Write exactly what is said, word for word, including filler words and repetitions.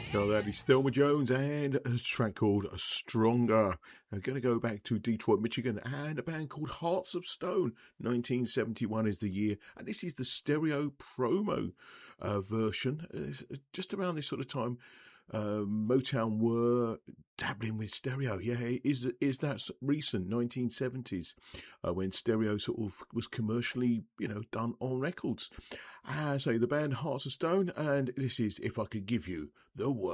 Now that is Thelma Jones and a track called Stronger. I'm going to go back to Detroit, Michigan, and a band called Hearts of Stone. nineteen seventy-one is the year, and this is the stereo promo uh, version. It's just around this sort of time, uh, Motown were dabbling with stereo. Yeah, is is that recent nineteen seventies uh, when stereo sort of was commercially, you know, done on records. I say the band Hearts of Stone, and this is If I Could Give You the World.